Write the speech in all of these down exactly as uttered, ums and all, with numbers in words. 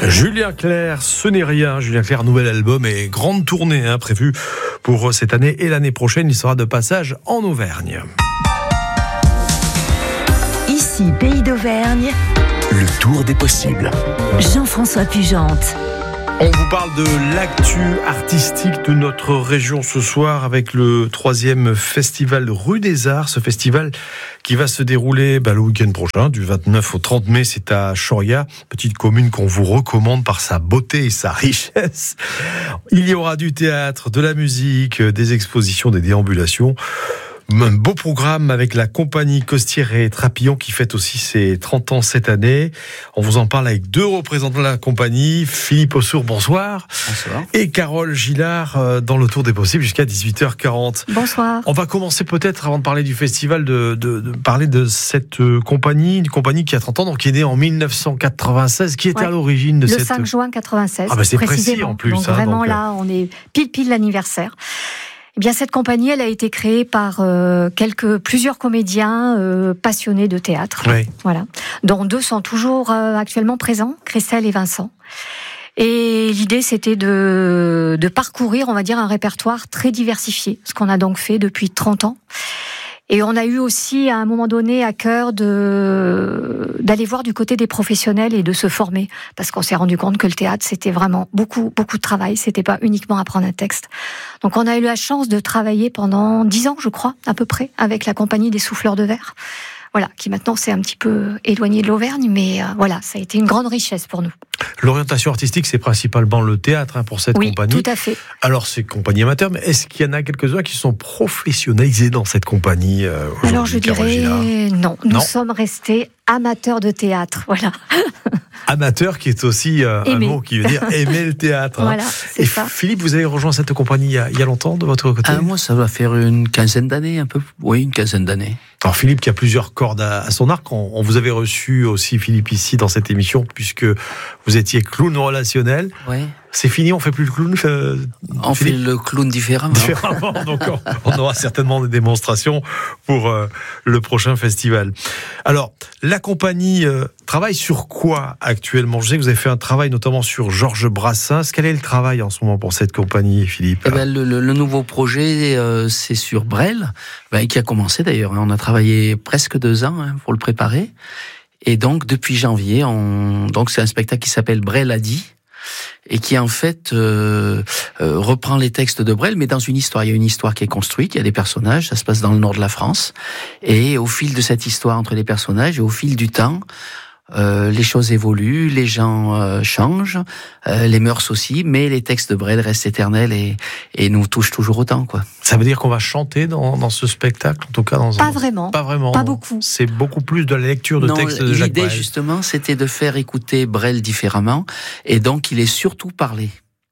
Julien Clerc, ce n'est rien. Julien Clerc, nouvel album et grande tournée hein, prévue pour cette année et l'année prochaine. Il sera de passage en Auvergne. Ici, Pays d'Auvergne. Le tour des possibles. Jean-François Pugente. On vous parle de l'actu artistique de notre région ce soir avec le troisième festival Rue des Arts. Ce festival qui va se dérouler bah, le week-end prochain, du vingt-neuf au trente mai. C'est à Choria, petite commune qu'on vous recommande par sa beauté et sa richesse. Il y aura du théâtre, de la musique, des expositions, des déambulations. Un beau programme avec la compagnie Costière et Trapillon qui fête aussi ses trente ans cette année. On vous en parle avec deux représentants de la compagnie, Philippe Ossour, bonsoir. Bonsoir. Et Carole Gillard dans le Tour des possibles jusqu'à dix-huit heures quarante. Bonsoir. On va commencer peut-être, avant de parler du festival, de, de, de parler de cette compagnie, une compagnie qui a trente ans, donc qui est née en dix-neuf cent quatre-vingt-seize, qui était ouais. à l'origine de le cette... Le cinq juin quatre-vingt-seize, ah ben c'est précis en plus. Donc hein, vraiment donc, là, on est pile pile l'anniversaire. Eh bien, cette compagnie, elle a été créée par euh, quelques, plusieurs comédiens euh, passionnés de théâtre, oui. voilà, dont deux sont toujours euh, actuellement présents, Christelle et Vincent. Et l'idée, c'était de, de parcourir, on va dire, un répertoire très diversifié, ce qu'on a donc fait depuis trente ans. Et on a eu aussi, à un moment donné, à cœur de, d'aller voir du côté des professionnels et de se former. Parce qu'on s'est rendu compte que le théâtre, c'était vraiment beaucoup, beaucoup de travail. C'était pas uniquement apprendre un texte. Donc on a eu la chance de travailler pendant dix ans, je crois, à peu près, avec la compagnie des Souffleurs de Verre. Voilà, qui maintenant s'est un petit peu éloigné de l'Auvergne, mais euh, voilà, ça a été une grande richesse pour nous. L'orientation artistique, c'est principalement le théâtre hein, pour cette oui, compagnie. Oui, tout à fait. Alors, c'est compagnie amateur, mais est-ce qu'il y en a quelques-uns qui sont professionnalisés dans cette compagnie euh, aujourd'hui? Alors, je dirais non. Nous non. sommes restés amateurs de théâtre, voilà. Amateur, qui est aussi euh, un mot qui veut dire aimer le théâtre. Hein. Voilà, c'est Et ça. Philippe, vous avez rejoint cette compagnie il y a, il y a longtemps de votre côté? Ah, moi, ça va faire une quinzaine d'années, un peu. Oui, une quinzaine d'années. Alors Philippe, qui a plusieurs cordes à, à son arc, on, on vous avait reçu aussi Philippe ici dans cette émission puisque vous étiez clown relationnel. Oui. C'est fini, on fait plus le clown. Euh, on Philippe fait le clown différemment. Différemment, donc on, on aura certainement des démonstrations pour euh, le prochain festival. Alors, la compagnie euh, travaille sur quoi actuellement? Je sais que vous avez fait un travail notamment sur Georges Brassens. Quel est le travail en ce moment pour cette compagnie, Philippe? Eh ben, le, le, le nouveau projet, euh, c'est sur Brel, ben, qui a commencé d'ailleurs. On a travaillé presque deux ans hein, pour le préparer. Et donc, depuis janvier, on... donc c'est un spectacle qui s'appelle Brel a dit, et qui en fait euh, euh, reprend les textes de Brel, mais dans une histoire. Il y a une histoire qui est construite, il y a des personnages, ça se passe dans le nord de la France, et au fil de cette histoire entre les personnages, et au fil du temps, euh, les choses évoluent, les gens euh, changent, euh, les mœurs aussi, mais les textes de Brel restent éternels et, et nous touchent toujours autant, quoi. Ça veut dire qu'on va chanter dans, dans ce spectacle, en tout cas dans pas un... vraiment, pas vraiment, pas beaucoup. C'est beaucoup plus de la lecture de non, textes de Jacques Brel. L'idée justement, c'était de faire écouter Brel différemment, et donc il est surtout parlé.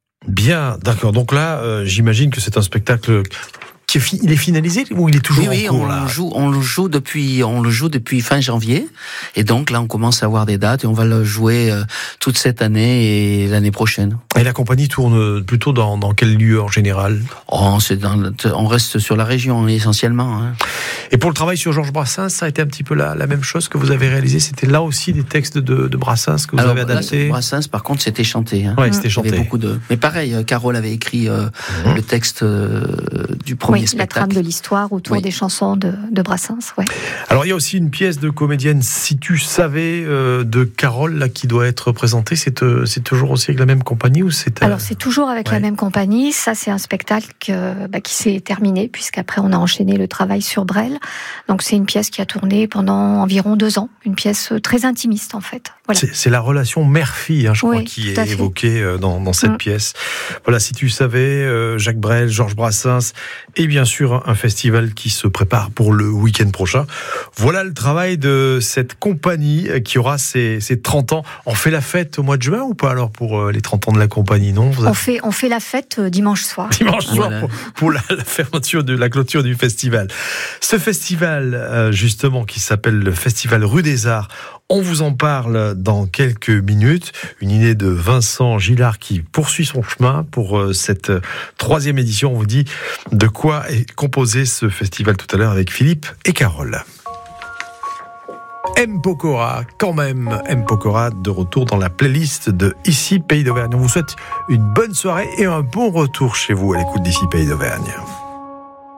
Bien, d'accord. Donc là, euh, j'imagine que c'est un spectacle. Qui est fi- il est finalisé ou il est toujours oui, en oui, cours on là le joue, on le joue depuis, on le joue depuis fin janvier, et donc là on commence à avoir des dates et on va le jouer euh, toute cette année et l'année prochaine. Et la compagnie tourne plutôt dans, dans quel lieu en général? Oh, c'est dans, le, on reste sur la région essentiellement. Hein. Et pour le travail sur Georges Brassens, ça a été un petit peu la, la même chose que vous avez réalisé. C'était là aussi des textes de, de Brassens que vous Alors, avez adaptés. là, Brassens, par contre, c'était chanté. Hein. Ouais, c'était chanté. Il y avait beaucoup de. Mais pareil, Carole avait écrit euh, mmh. le texte euh, du premier oui, spectacle. La trame de l'histoire autour oui. des chansons de, de Brassens. Ouais. Alors il y a aussi une pièce de comédienne, Si tu savais, euh, de Carole là, qui doit être présentée. C'est, euh, c'est toujours aussi avec la même compagnie ou c'est euh... Alors c'est toujours avec ouais. la même compagnie. Ça c'est un spectacle que, bah, qui s'est terminé puisqu'après on a enchaîné le travail sur Brel. Donc c'est une pièce qui a tourné pendant environ deux ans. Une pièce très intimiste en fait. Voilà. C'est, c'est la relation mère-fille, hein, je oui, crois, qui est évoquée dans, dans cette mmh. pièce. Voilà, Si tu savais, euh, Jacques Brel, Georges Brassens, et bien sûr un festival qui se prépare pour le week-end prochain. Voilà le travail de cette compagnie qui aura ses, ses trente ans. On fait la fête au mois de juin ou pas alors pour les trente ans de la compagnie, non? Vous avez... on, fait, on fait la fête dimanche soir. Dimanche soir voilà. pour, pour la, la fermeture de la clôture du festival. Ce festival, justement, qui s'appelle le Festival Rue des Arts, on vous en parle dans quelques minutes. Une idée de Vincent Gillard qui poursuit son chemin pour cette troisième édition. On vous dit de quoi est composé ce festival tout à l'heure avec Philippe et Carole. M. Pokora, quand même, M. Pokora de retour dans la playlist de Ici Pays d'Auvergne. On vous souhaite une bonne soirée et un bon retour chez vous à l'écoute d'Ici Pays d'Auvergne.